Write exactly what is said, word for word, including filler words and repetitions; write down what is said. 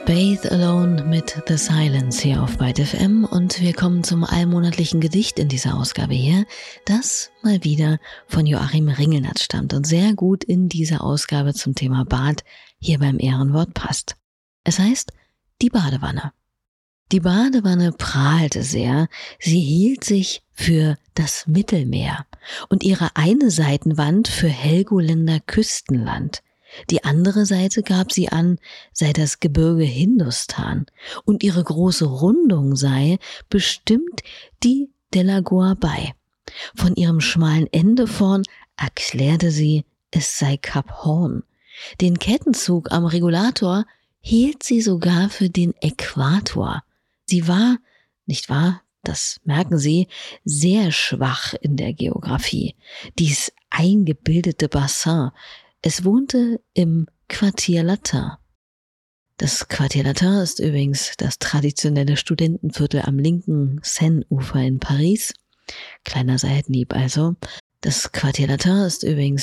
Bathe Alone mit The Silence hier auf Byte F M und wir kommen zum allmonatlichen Gedicht in dieser Ausgabe hier, das mal wieder von Joachim Ringelnatz stammt und sehr gut in diese Ausgabe zum Thema Bad hier beim Ehrenwort passt. Es heißt Die Badewanne. Die Badewanne prahlte sehr, sie hielt sich für das Mittelmeer und ihre eine Seitenwand für Helgoländer Küstenland. Die andere Seite gab sie an, sei das Gebirge Hindustan und ihre große Rundung sei bestimmt die Delagoa Bay. Von ihrem schmalen Ende vorn erklärte sie, es sei Kap Horn. Den Kettenzug am Regulator hielt sie sogar für den Äquator. Sie war, nicht wahr, das merken Sie, sehr schwach in der Geografie. Dies eingebildete Bassin, es wohnte im Quartier Latin. Das Quartier Latin ist übrigens das traditionelle Studentenviertel am linken Seine-Ufer in Paris. Kleiner Seitenhieb also. Das Quartier Latin ist übrigens